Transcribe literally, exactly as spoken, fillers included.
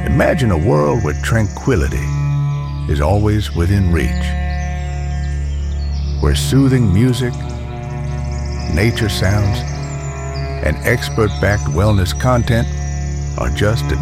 Imagine a world where tranquility is always within reach, where soothing music, nature sounds, and expert-backed wellness content are just a